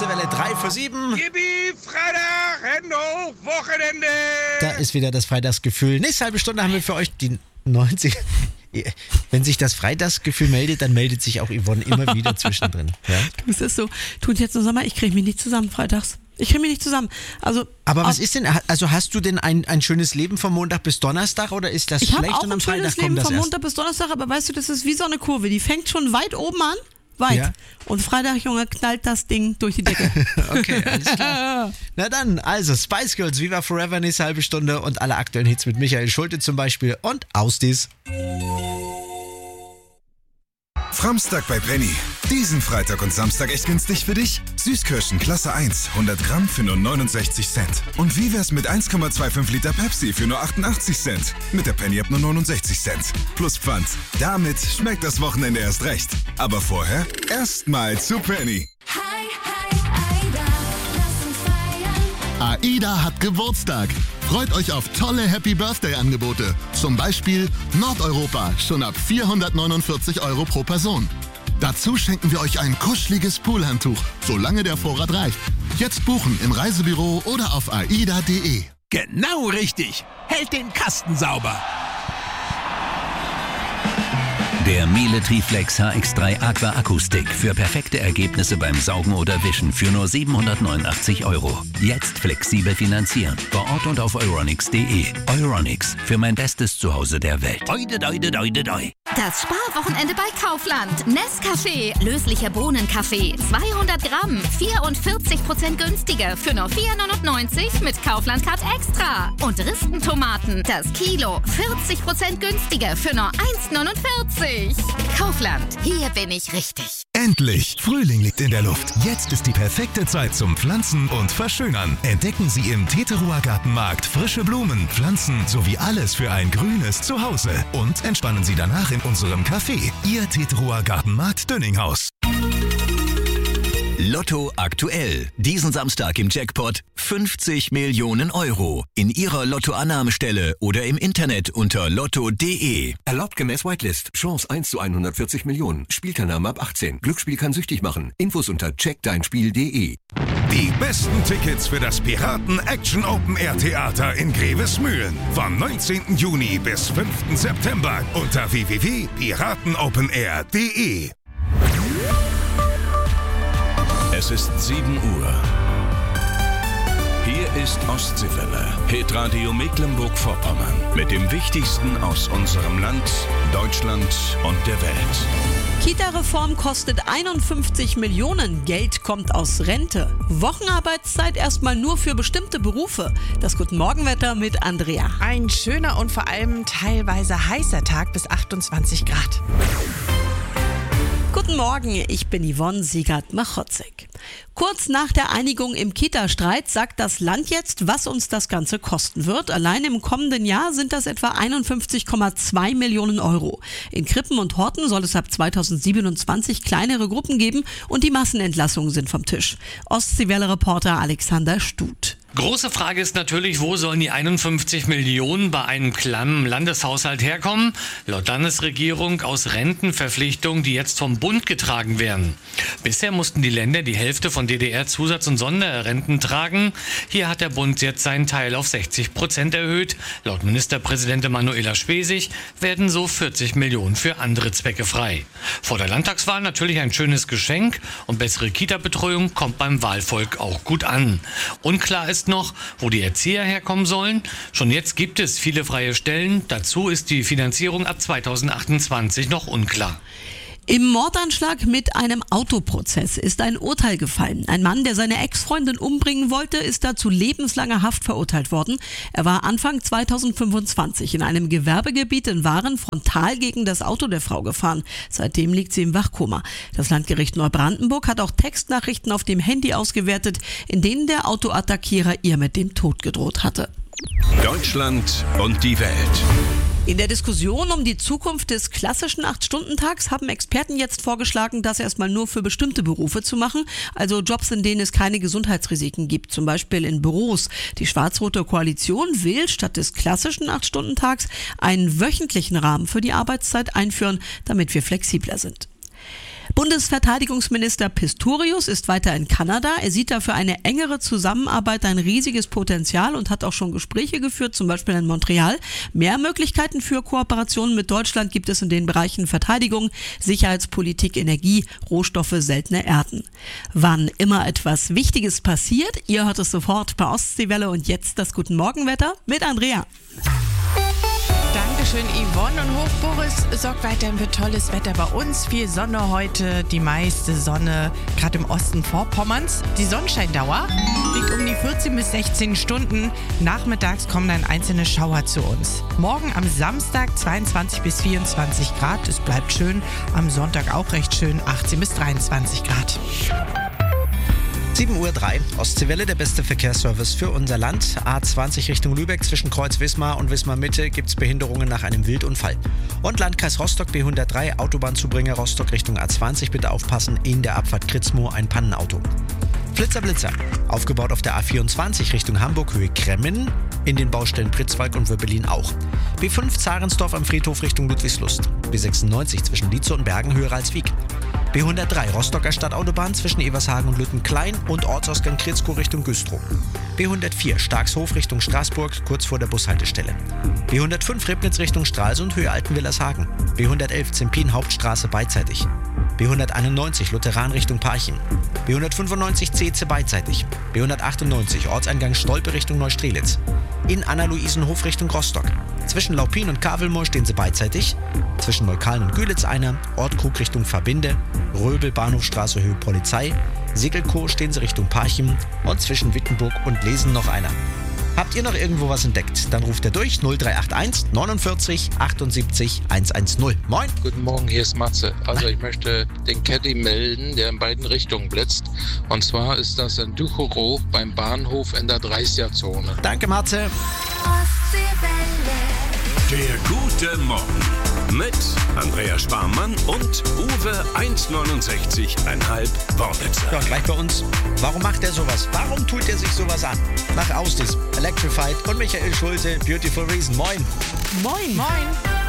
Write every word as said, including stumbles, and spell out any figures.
Welle drei vor sieben. Yippie, Freitag, Hände hoch, Wochenende. Da ist wieder das Freitagsgefühl. Nächste halbe Stunde haben wir für euch die neunzig. Wenn sich das Freitagsgefühl meldet, dann meldet sich auch Yvonne immer wieder zwischendrin. Ja? Du, es ist so, tut jetzt nur Sommer, ich kriege mich nicht zusammen freitags. Ich kriege mich nicht zusammen. Also, aber was ist denn, also hast du denn ein, ein schönes Leben von Montag bis Donnerstag oder ist das ich schlecht auch und am ein Freitag schönes kommt Leben das von erst? Montag bis Donnerstag, aber weißt du, das ist wie so eine Kurve, die fängt schon weit oben an, weit. Ja. Und Freitag, Junge, knallt das Ding durch die Decke. Okay, alles klar. Na dann, also Spice Girls, Viva Forever, nächste halbe Stunde und alle aktuellen Hits mit Michael Schulte zum Beispiel und Austis. Framstag bei Penny. Diesen Freitag und Samstag echt günstig für dich? Süßkirschen Klasse eins, hundert Gramm für nur neunundsechzig Cent. Und wie wär's mit eins Komma fünfundzwanzig Liter Pepsi für nur achtundachtzig Cent? Mit der Penny ab nur neunundsechzig Cent. Plus Pfand. Damit schmeckt das Wochenende erst recht. Aber vorher erstmal zu Penny. Hi, hi, Aida, lass uns feiern. AIDA hat Geburtstag. Freut euch auf tolle Happy Birthday-Angebote. Zum Beispiel Nordeuropa, schon ab vierhundertneunundvierzig Euro pro Person. Dazu schenken wir euch ein kuscheliges Poolhandtuch, solange der Vorrat reicht. Jetzt buchen im Reisebüro oder auf aida punkt de. Genau richtig. Hält den Kasten sauber. Der Miele Triflex H X drei Aqua Akku-Stick für perfekte Ergebnisse beim Saugen oder Wischen für nur siebenhundertneunundachtzig Euro. Jetzt flexibel finanzieren. Vor Ort und auf euronics punkt de. Euronics, für mein bestes Zuhause der Welt. Doi, doi, doi, doi, doi. Das Sparwochenende bei Kaufland. Nescafé, löslicher Bohnenkaffee, zweihundert Gramm, vierundvierzig Prozent günstiger für nur vier neunundneunzig mit Kaufland Card Extra. Und Ristentomaten, das Kilo, vierzig Prozent günstiger für nur eins neunundvierzig. Kaufland, hier bin ich richtig. Endlich! Frühling liegt in der Luft. Jetzt ist die perfekte Zeit zum Pflanzen und Verschönern. Entdecken Sie im Teterower Gartenmarkt frische Blumen, Pflanzen sowie alles für ein grünes Zuhause. Und entspannen Sie danach in unserem Café. Ihr Teterower Gartenmarkt Dönninghaus. Lotto aktuell. Diesen Samstag im Jackpot fünfzig Millionen Euro. In Ihrer Lottoannahmestelle oder im Internet unter lotto punkt de. Erlaubt gemäß Whitelist. Chance eins zu hundertvierzig Millionen. Spielteilnahme ab achtzehn. Glücksspiel kann süchtig machen. Infos unter check dein spiel punkt de. Die besten Tickets für das Piraten Action Open Air Theater in Grevesmühlen. Vom neunzehnten Juni bis fünften September unter w w w punkt piratenopenair punkt de. Es ist sieben Uhr. Hier ist Ostseewelle, Hitradio Mecklenburg-Vorpommern. Mit dem Wichtigsten aus unserem Land, Deutschland und der Welt. Kita-Reform kostet einundfünfzig Millionen. Geld kommt aus Rente. Wochenarbeitszeit erstmal nur für bestimmte Berufe. Das Guten-Morgen-Wetter mit Andrea. Ein schöner und vor allem teilweise heißer Tag bis achtundzwanzig Grad. Guten Morgen, ich bin Yvonne Siegert-Machotzek. Kurz nach der Einigung im Kita-Streit sagt das Land jetzt, was uns das Ganze kosten wird. Allein im kommenden Jahr sind das etwa einundfünfzig Komma zwei Millionen Euro. In Krippen und Horten soll es ab zweitausendsiebenundzwanzig kleinere Gruppen geben und die Massenentlassungen sind vom Tisch. Ostseewelle-Reporter Alexander Stut. Große Frage ist natürlich, wo sollen die einundfünfzig Millionen bei einem klammen Landeshaushalt herkommen? Laut Landesregierung aus Rentenverpflichtungen, die jetzt vom Bund getragen werden. Bisher mussten die Länder die Hälfte von D D R-Zusatz- und Sonderrenten tragen. Hier hat der Bund jetzt seinen Teil auf sechzig Prozent erhöht. Laut Ministerpräsidentin Manuela Schwesig werden so vierzig Millionen für andere Zwecke frei. Vor der Landtagswahl natürlich ein schönes Geschenk und bessere Kita-Betreuung kommt beim Wahlvolk auch gut an. Unklar ist noch, wo die Erzieher herkommen sollen. Schon jetzt gibt es viele freie Stellen. Dazu ist die Finanzierung ab zweitausendachtundzwanzig noch unklar. Im Mordanschlag mit einem Autoprozess ist ein Urteil gefallen. Ein Mann, der seine Ex-Freundin umbringen wollte, ist dazu lebenslanger Haft verurteilt worden. Er war Anfang zweitausendfünfundzwanzig in einem Gewerbegebiet in Waren frontal gegen das Auto der Frau gefahren. Seitdem liegt sie im Wachkoma. Das Landgericht Neubrandenburg hat auch Textnachrichten auf dem Handy ausgewertet, in denen der Autoattackierer ihr mit dem Tod gedroht hatte. Deutschland und die Welt. In der Diskussion um die Zukunft des klassischen acht-Stunden-Tags haben Experten jetzt vorgeschlagen, das erstmal nur für bestimmte Berufe zu machen, also Jobs, in denen es keine Gesundheitsrisiken gibt, zum Beispiel in Büros. Die schwarz-rote Koalition will statt des klassischen acht-Stunden-Tags einen wöchentlichen Rahmen für die Arbeitszeit einführen, damit wir flexibler sind. Bundesverteidigungsminister Pistorius ist weiter in Kanada. Er sieht dafür eine engere Zusammenarbeit ein riesiges Potenzial und hat auch schon Gespräche geführt, zum Beispiel in Montreal. Mehr Möglichkeiten für Kooperationen mit Deutschland gibt es in den Bereichen Verteidigung, Sicherheitspolitik, Energie, Rohstoffe, seltene Erden. Wann immer etwas Wichtiges passiert, ihr hört es sofort bei Ostseewelle und jetzt das Guten Morgenwetter mit Andrea. Dankeschön, Yvonne. Und Hochboris sorgt weiterhin für tolles Wetter bei uns. Viel Sonne heute, die meiste Sonne, gerade im Osten Vorpommerns. Die Sonnenscheindauer liegt um die vierzehn bis sechzehn Stunden. Nachmittags kommen dann einzelne Schauer zu uns. Morgen am Samstag zweiundzwanzig bis vierundzwanzig Grad. Es bleibt schön. Am Sonntag auch recht schön, achtzehn bis dreiundzwanzig Grad. sieben Uhr drei, Ostseewelle, der beste Verkehrsservice für unser Land. A zwanzig Richtung Lübeck zwischen Kreuz Wismar und Wismar Mitte gibt es Behinderungen nach einem Wildunfall. Und Landkreis Rostock B hundertdrei, Autobahnzubringer Rostock Richtung A zwanzig, bitte aufpassen, in der Abfahrt Kritzmo ein Pannenauto. Flitzer Blitzer, aufgebaut auf der A vierundzwanzig Richtung Hamburg Höhe Kremmen, in den Baustellen Pritzwalk und Wöbbelin auch. B fünf Zarensdorf am Friedhof Richtung Ludwigslust. B sechsundneunzig zwischen Lietzow und Bergen Höhe Ralswiek. B hundertdrei Rostocker Stadtautobahn zwischen Evershagen und Lüttenklein und Ortsausgang Kritzkow Richtung Güstrow. B hundertvier Starkshof Richtung Straßburg, kurz vor der Bushaltestelle. B hundertfünf Ribnitz Richtung Stralsund, Höhe Altenwillershagen. B hundertelf Zempin Hauptstraße beidseitig. B hunderteinundneunzig Lutheran Richtung Parchim. B hundertfünfundneunzig Ceze beidseitig. B hundertachtundneunzig Ortseingang Stolpe Richtung Neustrelitz. In Anna-Luisenhof Richtung Rostock. Zwischen Laupin und Kavelmoor stehen sie beidseitig. Zwischen Neukalen und Gülitz einer. Ortkrug Richtung Verbinde. Röbel Bahnhofstraße Höhe Polizei. Segelkow stehen sie Richtung Parchim. Und zwischen Wittenburg und Lesen noch einer. Habt ihr noch irgendwo was entdeckt? Dann ruft er durch null drei acht eins neunundvierzig achtundsiebzig hundertzehn. Moin. Guten Morgen, hier ist Matze. Also ich möchte den Caddy melden, der in beiden Richtungen blitzt. Und zwar ist das in Duchorow beim Bahnhof in der dreißiger-Zone. Danke, Matze. Der gute Morgen mit Andrea Sparmann und Uwe hundertneunundsechzig Komma fünf Wortwitze. Ja, gleich bei uns. Warum macht er sowas? Warum tut er sich sowas an? Nach Austis, Electrified und Michael Schulze, Beautiful Reason. Moin. Moin. Moin.